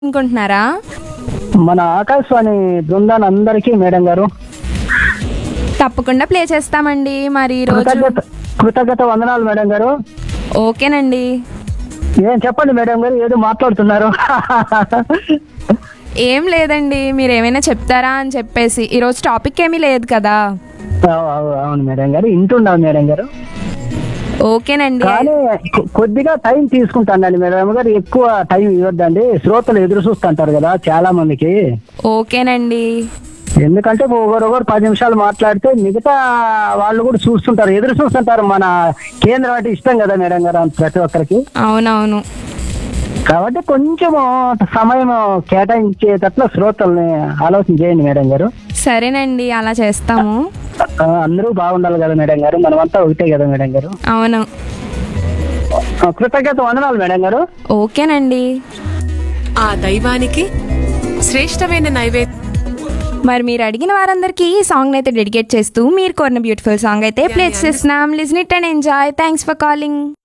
అనుకుంటున్నారా? మన ఆకాశవాణి బృందాన్ని అందరికీ మేడం గారు తప్పకుండా ప్లే చేస్తామండి. మరి ఈరోజు కృతజ్ఞత వందనాలు మేడం గారు. ఓకేనండి. ఏం చెప్పండి మేడం గారు, ఏదో మాట్లాడుతున్నారు. ఏం లేదండి, మీరు ఏమైనా చెప్తారా అని చెప్పేసి. ఈరోజు టాపిక్ ఏమీ లేదు కదా. అవును మేడం గారు, వింటున్నాను మేడం గారు. ఓకేనండి. కానీ కొద్దిగా టైం తీసుకుంటానండి మేడం గారు, ఎక్కువ టైం ఇవ్వద్దండి. శ్రోతలు ఎదురు చూస్తుంటారు కదా చాలా మందికి. ఓకేనండి. ఎందుకంటే ఒకరొకరు 10 నిమిషాలు మాట్లాడితే మిగతా వాళ్ళు కూడా చూస్తుంటారు, ఎదురు చూస్తుంటారు. మన కేంద్రం అంటే ఇష్టం కదా మేడం గారు ప్రతి ఒక్కరికి. అవునవును. కాబట్టి కొంచెం సమయం కేటాయించేటట్లు శ్రోతల్ని ఆలోచన చేయండి మేడం గారు. సరేనండి, అలా చేస్తాము. అందరూ బాగుండాలి కదా మేడం గారు, మనమంతా ఒకటే కదా మేడం గారు. అవును. కృతజ్ఞత వందనాలు మేడం గారు. ఓకేనండి. ఆ దైవానికి శ్రేష్టమైన నైవేద్యం. మరి మీరు అడిగిన వారందరికీ ఈ సాంగ్ అయితే డెడికేట్ చేస్తూ మీరు కోరిన బ్యూటిఫుల్ సాంగ్ అయితే ప్లే చేస్తున్నాం. Listen it and enjoy. Thanks for calling.